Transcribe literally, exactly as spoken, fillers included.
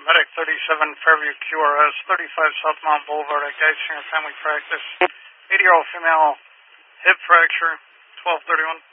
Medic thirty-seven, Fairview Q R S, thirty-five South Mount Boulevard at Geisinger Family Practice. eighty-year-old female, hip fracture, twelve thirty-one.